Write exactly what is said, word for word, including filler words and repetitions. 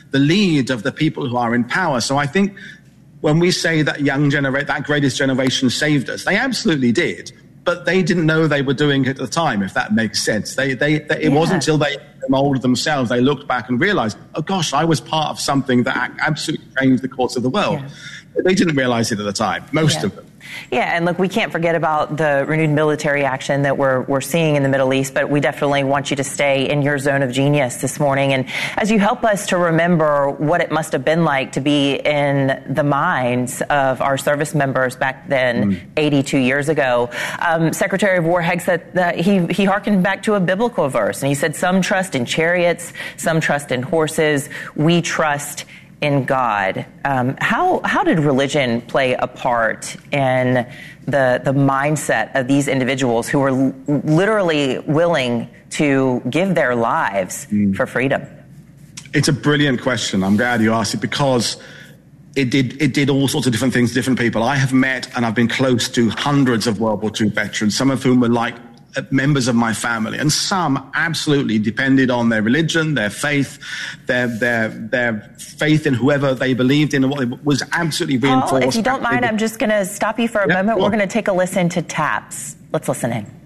the lead of the people who are in power. So I think when we say that young generation, that greatest generation saved us, they absolutely did. But they didn't know they were doing it at the time, if that makes sense. They, they, they it yeah. wasn't until they became older themselves, they looked back and realized, oh gosh, I was part of something that absolutely changed the course of the world. Yeah. They didn't realize it at the time, most yeah. of them. Yeah, and look, we can't forget about the renewed military action that we're we're seeing in the Middle East, but we definitely want you to stay in your zone of genius this morning. And as you help us to remember what it must have been like to be in the minds of our service members back then, mm. eighty-two years ago, um, Secretary of War Haig said that he, he hearkened back to a biblical verse, and he said, some trust in chariots, some trust in horses, we trust in God. Um, how how did religion play a part in the the mindset of these individuals who were l- literally willing to give their lives mm. for freedom? It's a brilliant question. I'm glad you asked it, because it did it did all sorts of different things to different people. I have met and I've been close to hundreds of World War Two veterans, some of whom were like members of my family, and some absolutely depended on their religion, their faith, their their their faith in whoever they believed in, what was absolutely reinforced. Paul, if you don't mind, I'm just going to stop you for a yeah, moment. Cool. We're going to take a listen to Taps. Let's listen in.